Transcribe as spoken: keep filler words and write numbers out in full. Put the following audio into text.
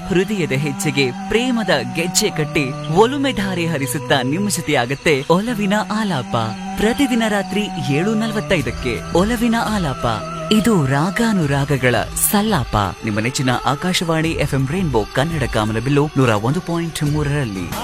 ಹೃದಯದ ಹೆಜ್ಜೆಗೆ ಪ್ರೇಮದ ಗೆಜ್ಜೆ ಕಟ್ಟಿ ಒಲುಮೆ ಧಾರೆ ಹರಿಸುತ್ತಾ ನಿಮ್ಮ ಜೊತೆಯಾಗತ್ತೆ ಒಲವಿನ ಆಲಾಪ. ಪ್ರತಿದಿನ ರಾತ್ರಿ ಏಳು ನಲವತ್ತೈದಕ್ಕೆ ಒಲವಿನ ಆಲಾಪ. ಇದು ರಾಗಾನುರಾಗಗಳ ಸಲ್ಲಾಪ. ನಿಮ್ಮ ನೆಚ್ಚಿನ ಆಕಾಶವಾಣಿ ಎಫ್ಎಂ ರೈನ್ಬೋ ಕನ್ನಡ ಕಾಮನಬಿಲ್ಲು ನೂರ ಒಂದು ಪಾಯಿಂಟ್ ಮೂರರಲ್ಲಿ.